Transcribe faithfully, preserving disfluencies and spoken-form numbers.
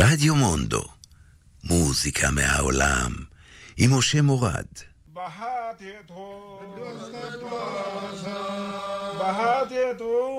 רדיו מונדו, מוזיקה מהעולם, עם משה מורד. בהתי אתו, בהתי אתו,